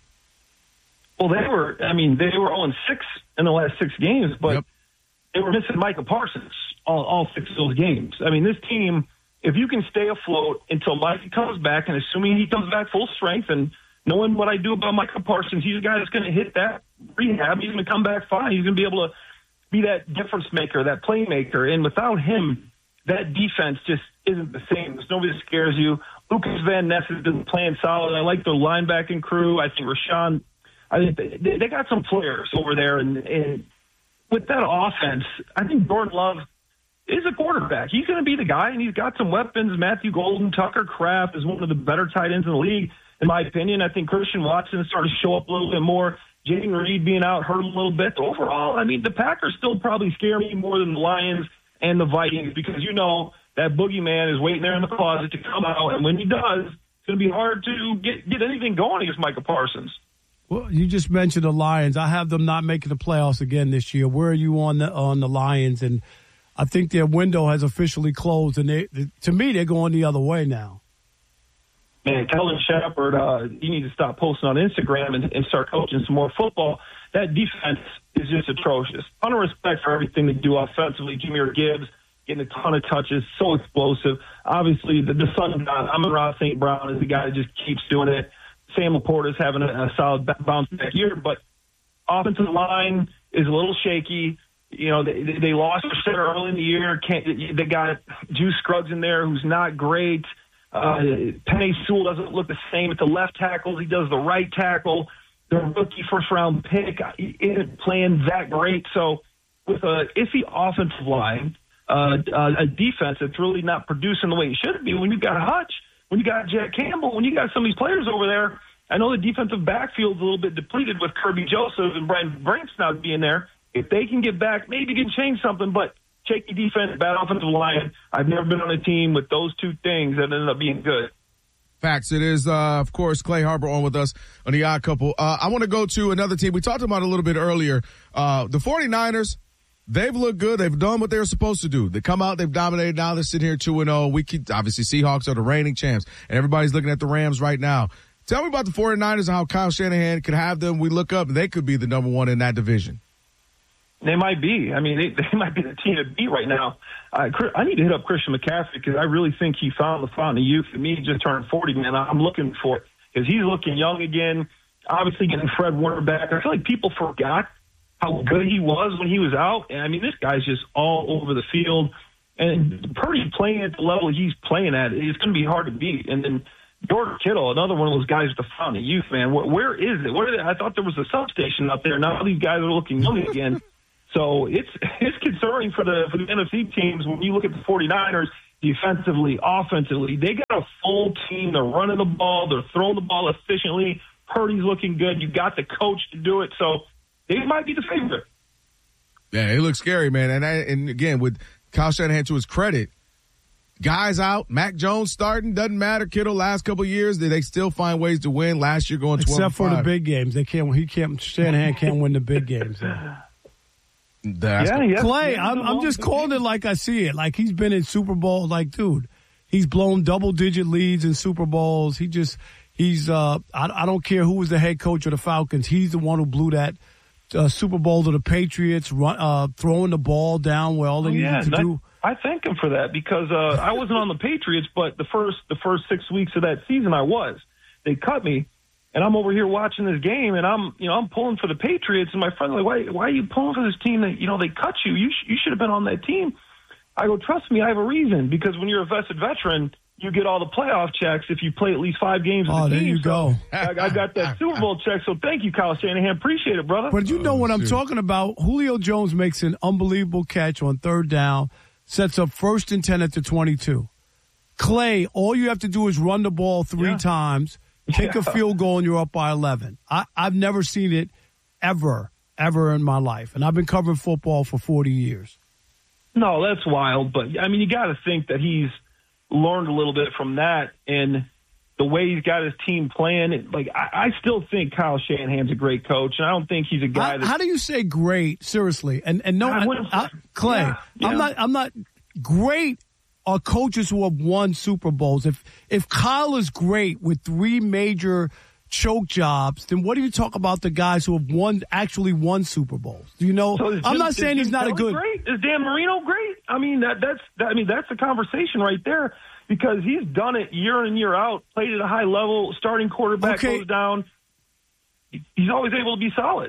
Well, they were, I mean, they were oh and six in the last six games, but yep. they were missing Micah Parsons all, all six of those games. I mean, this team, if you can stay afloat until Micah comes back, and assuming he comes back full strength, and knowing what I do about Micah Parsons, he's a guy that's going to hit that rehab. He's going to come back fine. He's going to be able to be that difference maker, that playmaker. And without him, that defense just isn't the same. There's nobody that scares you. Lucas Van Ness has been playing solid. I like their linebacking crew. I think Rashawn, I think they, they got some players over there. And, and with that offense, I think Jordan Love is a quarterback. He's going to be the guy, and he's got some weapons. Matthew Golden, Tucker Kraft is one of the better tight ends in the league, in my opinion. I think Christian Watson is starting to show up a little bit more. Jaden Reed being out hurt a little bit. Overall, I mean, the Packers still probably scare me more than the Lions and the Vikings, because you know that boogeyman is waiting there in the closet to come out, and when he does, it's going to be hard to get, get anything going against Micah Parsons. Well, you just mentioned the Lions. I have them not making the playoffs again this year. Where are you on the on the Lions? And I think their window has officially closed, and they, to me, they're going the other way now. Man, Kellen Shepard, uh, you need to stop posting on Instagram and, and start coaching some more football. That defense is just atrocious. Ton of respect for everything they do offensively. Jahmyr Gibbs getting a ton of touches, so explosive. Obviously, the, the Sun God, Amon-Ra Saint Brown, is the guy that just keeps doing it. Sam Laporta is having a, a solid bounce back year, but offensive line is a little shaky. You know, they, they lost their center early in the year. Can't, they got Juice Scruggs in there, who's not great. Uh, Penei Sewell doesn't look the same at the left tackle. He does the right tackle. Their rookie first-round pick isn't playing that great. So with a iffy offensive line, uh, uh, a defense that's really not producing the way it should be, when you've got Hutch, when you got Jack Campbell, when you got some of these players over there, I know the defensive backfield's a little bit depleted with Kirby Joseph and Brian Branch not being there. If they can get back, maybe you can change something, but shaky defense, bad offensive line. I've never been on a team with those two things that ended up being good. Facts. It is, uh, of course, Clay Harbor on with us on the Odd Couple. Uh, I want to go to another team. We talked about it a little bit earlier. Uh, the 49ers, they've looked good. They've done what they were supposed to do. They come out, they've dominated. Now they're sitting here two and oh. We keep, obviously, Seahawks are the reigning champs, and everybody's looking at the Rams right now. Tell me about the 49ers and how Kyle Shanahan could have them. We look up, they could be the number one in that division. They might be. I mean, they, they might be the team to beat right now. Uh, I need to hit up Christian McCaffrey because I really think he found the fountain of youth. For me, he just turned forty, man. I'm looking for it because he's looking young again. Obviously, getting Fred Warner back. I feel like people forgot how good he was when he was out. And I mean, this guy's just all over the field. And Purdy playing at the level he's playing at, it's going to be hard to beat. And then George Kittle, another one of those guys with the fountain of youth, man. Where, where is it? Where are they? I thought there was a substation out there. Now these guys are looking young again. So it's it's concerning for the for the N F C teams when you look at the 49ers defensively, offensively. They got a full team. They're running the ball. They're throwing the ball efficiently. Purdy's looking good. You got the coach to do it. So they might be the favorite. Yeah, it looks scary, man. And I, and again, with Kyle Shanahan, to his credit, guys out. Mac Jones starting, doesn't matter. Kittle last couple of years, did they still find ways to win? Last year going twelve. Except for the big games, they can't. He can't. Shanahan can't win the big games. That's yeah, cool. yeah, Clay, yeah, I'm, I'm just calling it like I see it. Like he's been in Super Bowl. Like, dude, he's blown double digit leads in Super Bowls. He just, he's, uh, I, I don't care who was the head coach of the Falcons. He's the one who blew that uh, Super Bowl to the Patriots, run, uh, throwing the ball down where all they oh, needed yeah, to that, do. I thank him for that because uh, I wasn't on the Patriots, but the first the first six weeks of that season I was. They cut me. And I'm over here watching this game, and I'm, you know, I'm pulling for the Patriots. And my friend's like, "Why, why are you pulling for this team that, you know, they cut you? You, sh- you should have been on that team." I go, "Trust me, I have a reason. Because when you're a vested veteran, you get all the playoff checks if you play at least five games with oh, the team." Oh, there you so go. I, I got that Super Bowl check. So thank you, Kyle Shanahan. Appreciate it, brother. But you know oh, what I'm shoot. talking about? Julio Jones makes an unbelievable catch on third down, sets up first and ten at the twenty-two. Clay, all you have to do is run the ball three Yeah. times. Kick Yeah. a field goal and you're up by eleven. I, I've never seen it ever, ever in my life. And I've been covering football for forty years. No, that's wild. But, I mean, you got to think that he's learned a little bit from that and the way he's got his team playing. Like, I, I still think Kyle Shanahan's a great coach, and I don't think he's a guy How, that. how do you say great? Seriously. And and no, I I, wouldn't- I, Clay, Yeah, yeah. I'm not, I'm not great. Are coaches who have won Super Bowls. If if Kyle is great with three major choke jobs, then what do you talk about the guys who have won actually won Super Bowls? Do you know? So is I'm Jim- not is saying he's Jim not a Kelly good. Great? Is Dan Marino great? I mean, that that's that, I mean that's the conversation right there because he's done it year in year out. Played at a high level. Starting quarterback Okay. goes down. He's always able to be solid.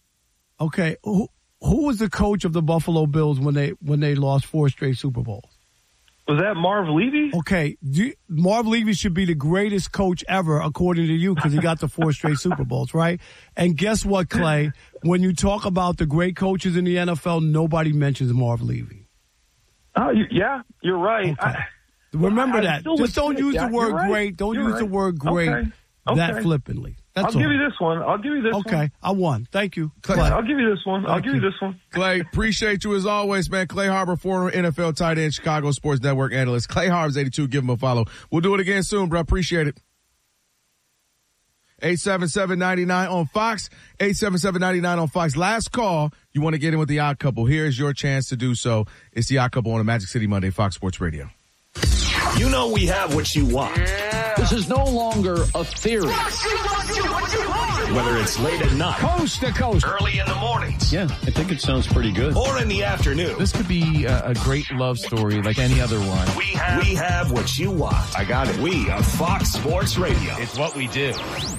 Okay, who who was the coach of the Buffalo Bills when they when they lost four straight Super Bowls? Was that Marv Levy? Okay, do you, Marv Levy should be the greatest coach ever, according to you, because he got the four straight Super Bowls, right? And guess what, Clay? When you talk about the great coaches in the N F L, nobody mentions Marv Levy. Oh, you, yeah, you're right. Okay. I, Remember I that. still Just would don't say- use yeah, the word you're right. great. Don't You're use the right. word great Okay. that Okay. flippantly. That's I'll all. give you this one. I'll give you this one. Okay, I won. Thank you, Clay. I'll give you this one. I'll Thank give you you. this one. Clay, appreciate you as always, man. Clay Harbor, former N F L tight end, Chicago Sports Network analyst. Clay Harbor's eighty-two. Give him a follow. We'll do it again soon, bro. Appreciate it. eight seven seven, nine nine on Fox. eight seven seven, nine nine on Fox. Last call. You want to get in with the Odd Couple. Here's your chance to do so. It's the Odd Couple on a Magic City Monday, Fox Sports Radio. You know we have what you want. This is no longer a theory. Whether it's late at night, Coast to coast. early in the mornings, Yeah, I think it sounds pretty good. or in the afternoon. This could be a, a great love story like any other one. We have, we have what you want. I got it. We are Fox Sports Radio. It's what we do.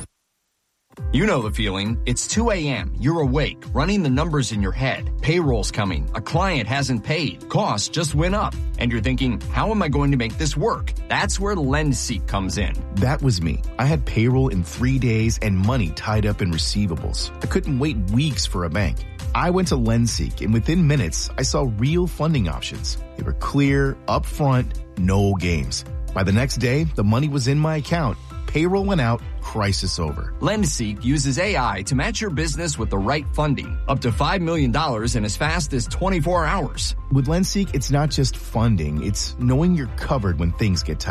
You know the feeling. It's two a.m. You're awake, running the numbers in your head. Payroll's coming. A client hasn't paid. Costs just went up. And you're thinking, how am I going to make this work? That's where LendSeek comes in. That was me. I had payroll in three days and money tied up in receivables. I couldn't wait weeks for a bank. I went to LendSeek, and within minutes, I saw real funding options. They were clear, upfront, no games. By the next day, the money was in my account. Payroll went out, crisis over. LendSeek uses A I to match your business with the right funding. Up to five million dollars in as fast as twenty-four hours. With LendSeek, it's not just funding, it's knowing you're covered when things get tight.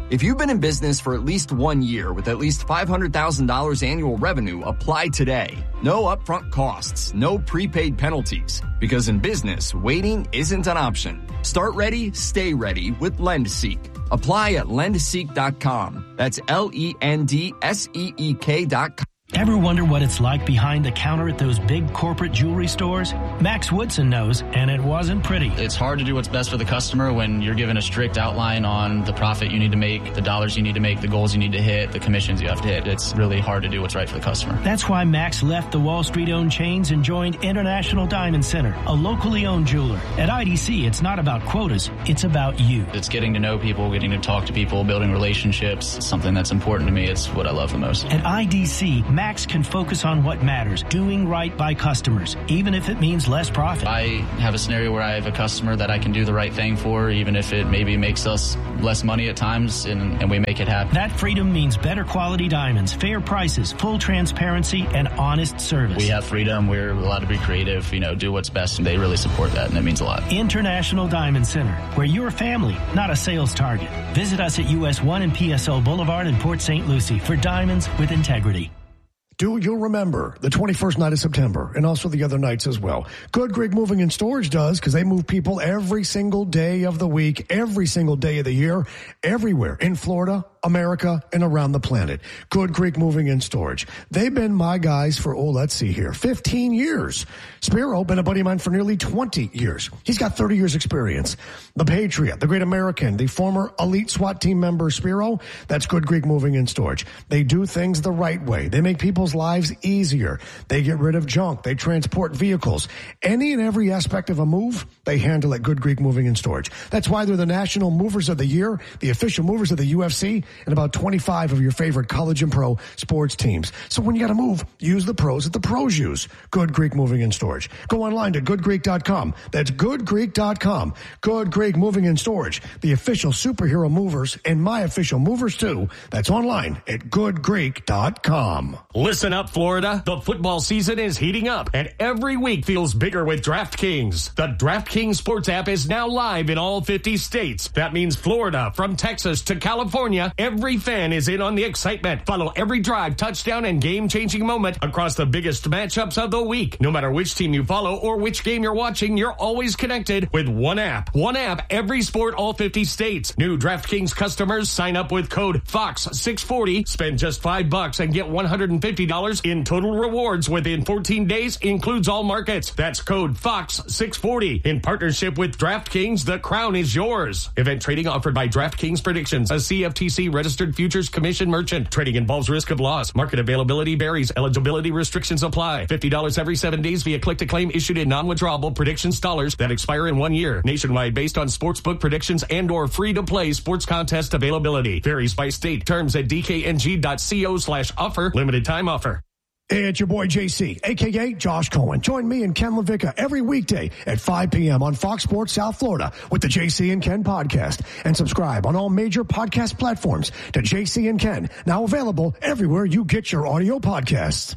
If you've been in business for at least one year with at least five hundred thousand dollars annual revenue, apply today. No upfront costs, no prepaid penalties. Because in business, waiting isn't an option. Start ready, stay ready with LendSeek. Apply at lend seek dot com. That's L E N D S E E K dot com. Ever wonder what it's like behind the counter at those big corporate jewelry stores? Max Woodson knows, and it wasn't pretty. It's hard to do what's best for the customer when you're given a strict outline on the profit you need to make, the dollars you need to make, the goals you need to hit, the commissions you have to hit. It's really hard to do what's right for the customer. That's why Max left the Wall Street-owned chains and joined International Diamond Center, a locally owned jeweler. At I D C, it's not about quotas, it's about you. It's getting to know people, getting to talk to people, building relationships. It's something that's important to me. It's what I love the most. At I D C, Max can focus on what matters, doing right by customers, even if it means less profit. I have a scenario where I have a customer that I can do the right thing for, even if it maybe makes us less money at times, and, and we make it happen. That freedom means better quality diamonds, fair prices, full transparency, and honest service. We have freedom. We're allowed to be creative, you know, do what's best, and they really support that, and it means a lot. International Diamond Center, where you're a family, not a sales target. Visit us at U S one and P S O Boulevard in Port Saint Lucie for diamonds with integrity. Do you'll remember the twenty-first night of September and also the other nights as well. Good Greek Moving and Storage does, because they move people every single day of the week, every single day of the year, everywhere in Florida, America, and around the planet. Good Greek Moving and Storage. They've been my guys for, oh, let's see here, fifteen years. Spiro, been a buddy of mine for nearly twenty years. He's got thirty years experience. The Patriot, the Great American, the former elite SWAT team member Spiro, that's Good Greek Moving and Storage. They do things the right way. They make people's lives easier. They get rid of junk. They transport vehicles. Any and every aspect of a move, they handle at Good Greek Moving and Storage. That's why they're the National Movers of the Year, the official movers of the U F C, and about twenty-five of your favorite college and pro sports teams. So when you got to move, use the pros that the pros use. Good Greek Moving and Storage. Go online to good greek dot com. That's good greek dot com. Good Greek Moving and Storage, the official superhero movers and my official movers too. That's online at good greek dot com. Listen up, Florida. The football season is heating up, and every week feels bigger with DraftKings. The DraftKings Sports app is now live in all fifty states. That means Florida, from Texas to California, every fan is in on the excitement. Follow every drive, touchdown, and game-changing moment across the biggest matchups of the week. No matter which team you follow or which game you're watching, you're always connected with one app. One app, every sport, all fifty states. New DraftKings customers sign up with code Fox six forty, spend just five bucks and get one hundred fifty dollars in total rewards within fourteen days, includes all markets. That's code Fox six forty. In partnership with DraftKings, the crown is yours. Event trading offered by DraftKings Predictions, a C F T C registered futures commission merchant. Trading involves risk of loss. Market availability varies. Eligibility restrictions apply. fifty dollars every seven days via click-to-claim issued in non-withdrawable predictions dollars that expire in one year. Nationwide based on sportsbook predictions and or free-to-play sports contest availability. Varies by state. Terms at d k n g dot co slash offer. Limited time offer. It's your boy J C, a k a. Josh Cohen. Join me and Ken LaVicka every weekday at five p.m. on Fox Sports South Florida with the J C and Ken podcast. And subscribe on all major podcast platforms to J C and Ken, now available everywhere you get your audio podcasts.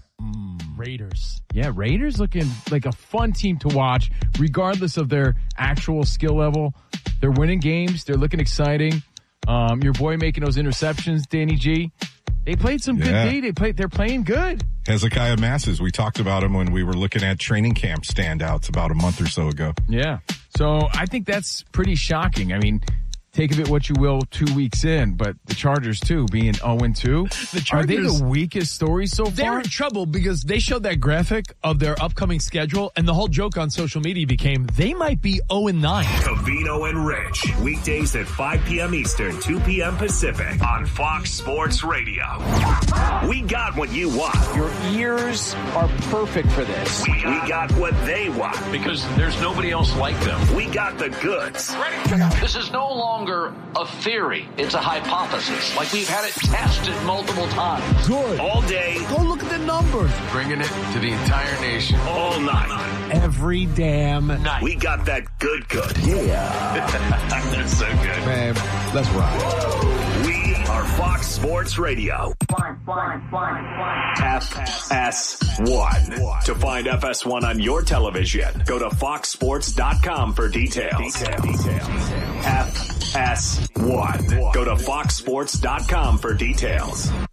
Raiders. Yeah, Raiders looking like a fun team to watch, regardless of their actual skill level. They're winning games. They're looking exciting. Um, your boy making those interceptions, Danny G. They played some yeah. good D. They played. They're playing good. Hezekiah Masses. We talked about him when we were looking at training camp standouts about a month or so ago. Yeah. So I think that's pretty shocking. I mean, take of it what you will two weeks in, but the Chargers, too, being oh and two. The Chargers, are they the weakest story so far? They're in trouble because they showed that graphic of their upcoming schedule, and the whole joke on social media became they might be oh and nine. Covino and Rich, weekdays at five p.m. Eastern, two p.m. Pacific on Fox Sports Radio. We got what you want. Your ears are perfect for this. We, we got what they want. Because there's nobody else like them. We got the goods. This is no longer a theory. It's a hypothesis. Like we've had it tested multiple times. Good. All day. Go look at the numbers. Bringing it to the entire nation. All night. Every damn night. We got that good good. Yeah. That's so good. Man, let's rock. We are Fox Sports Radio. Fine, fine, fine, fine. F S one. To find F S one on your television, go to fox sports dot com for details. Detail. Detail. F S one. Go to fox sports dot com for details.